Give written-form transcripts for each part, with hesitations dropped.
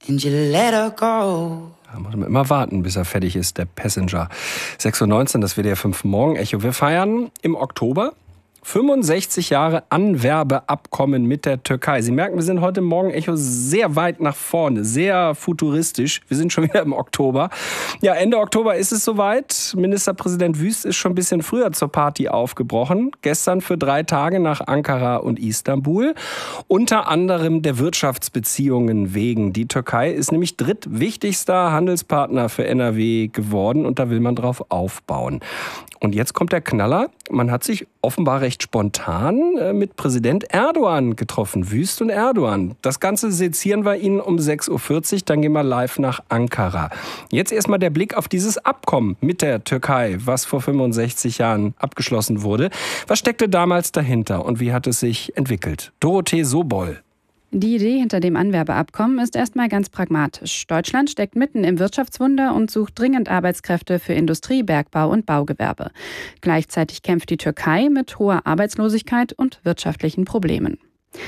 and you let her go. Da muss man immer warten, bis er fertig ist, der Passenger. 6:19 Uhr, das WDR 5 Morgen-Echo. Wir feiern im Oktober 65 Jahre Anwerbeabkommen mit der Türkei. Sie merken, wir sind heute im Morgen-Echo sehr weit nach vorne, sehr futuristisch. Wir sind schon wieder im Oktober. Ja, Ende Oktober ist es soweit. Ministerpräsident Wüst ist schon ein bisschen früher zur Party aufgebrochen. Gestern für 3 Tage nach Ankara und Istanbul. Unter anderem der Wirtschaftsbeziehungen wegen. Die Türkei ist nämlich drittwichtigster Handelspartner für NRW geworden und da will man drauf aufbauen. Und jetzt kommt der Knaller. Man hat sich offenbar recht spontan mit Präsident Erdogan getroffen. Wüst und Erdogan. Das Ganze sezieren wir Ihnen um 6:40 Uhr. Dann gehen wir live nach Ankara. Jetzt erstmal der Blick auf dieses Abkommen mit der Türkei, was vor 65 Jahren abgeschlossen wurde. Was steckte damals dahinter und wie hat es sich entwickelt? Dorothee Sobol. Die Idee hinter dem Anwerbeabkommen ist erstmal ganz pragmatisch. Deutschland steckt mitten im Wirtschaftswunder und sucht dringend Arbeitskräfte für Industrie, Bergbau und Baugewerbe. Gleichzeitig kämpft die Türkei mit hoher Arbeitslosigkeit und wirtschaftlichen Problemen.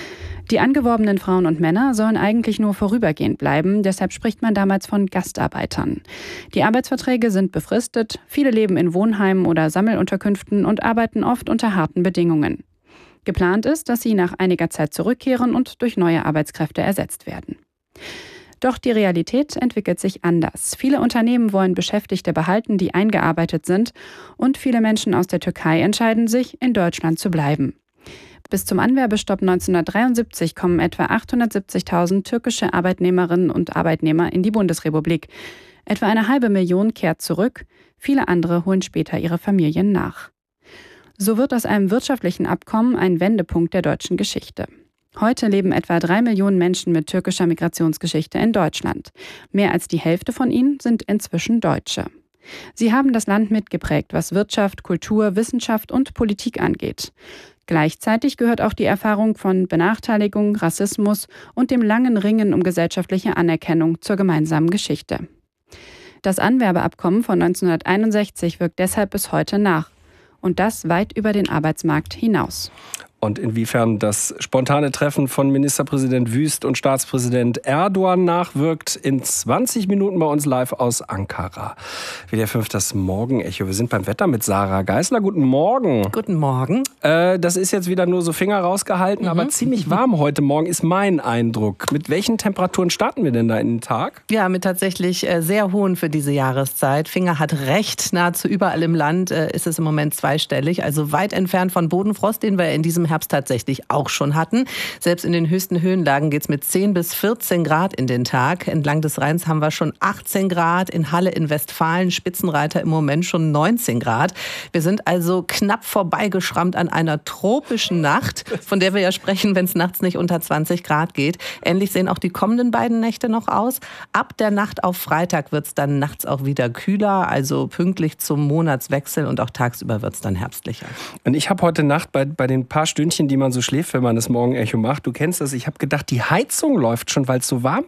Die angeworbenen Frauen und Männer sollen eigentlich nur vorübergehend bleiben, deshalb spricht man damals von Gastarbeitern. Die Arbeitsverträge sind befristet, viele leben in Wohnheimen oder Sammelunterkünften und arbeiten oft unter harten Bedingungen. Geplant ist, dass sie nach einiger Zeit zurückkehren und durch neue Arbeitskräfte ersetzt werden. Doch die Realität entwickelt sich anders. Viele Unternehmen wollen Beschäftigte behalten, die eingearbeitet sind, und viele Menschen aus der Türkei entscheiden sich, in Deutschland zu bleiben. Bis zum Anwerbestopp 1973 kommen etwa 870.000 türkische Arbeitnehmerinnen und Arbeitnehmer in die Bundesrepublik. Etwa 500.000 kehrt zurück, viele andere holen später ihre Familien nach. So wird aus einem wirtschaftlichen Abkommen ein Wendepunkt der deutschen Geschichte. Heute leben etwa 3 Millionen Menschen mit türkischer Migrationsgeschichte in Deutschland. Mehr als die Hälfte von ihnen sind inzwischen Deutsche. Sie haben das Land mitgeprägt, was Wirtschaft, Kultur, Wissenschaft und Politik angeht. Gleichzeitig gehört auch die Erfahrung von Benachteiligung, Rassismus und dem langen Ringen um gesellschaftliche Anerkennung zur gemeinsamen Geschichte. Das Anwerbeabkommen von 1961 wirkt deshalb bis heute nach. Und das weit über den Arbeitsmarkt hinaus. Und inwiefern das spontane Treffen von Ministerpräsident Wüst und Staatspräsident Erdogan nachwirkt, in 20 Minuten bei uns live aus Ankara. WDR 5 das Morgenecho. Wir sind beim Wetter mit Sarah Geisler. Guten Morgen. Guten Morgen. Das ist jetzt wieder nur so Finger rausgehalten, aber ziemlich warm heute Morgen ist mein Eindruck. Mit welchen Temperaturen starten wir denn da in den Tag? Ja, mit tatsächlich sehr hohen für diese Jahreszeit. Finger hat recht, nahezu überall im Land ist es im Moment zweistellig. Also weit entfernt von Bodenfrost, den wir in diesem Herbst tatsächlich auch schon hatten. Selbst in den höchsten Höhenlagen geht es mit 10 bis 14 Grad in den Tag. Entlang des Rheins haben wir schon 18 Grad. In Halle in Westfalen, Spitzenreiter im Moment schon 19 Grad. Wir sind also knapp vorbeigeschrammt an einer tropischen Nacht, von der wir ja sprechen, wenn es nachts nicht unter 20 Grad geht. Ähnlich sehen auch die kommenden beiden Nächte noch aus. Ab der Nacht auf Freitag wird es dann nachts auch wieder kühler, also pünktlich zum Monatswechsel, und auch tagsüber wird es dann herbstlicher. Und ich habe heute Nacht bei den paar Stündchen, die man so schläft, wenn man das Morgenecho macht, du kennst das, ich habe gedacht, die Heizung läuft schon, weil es so warm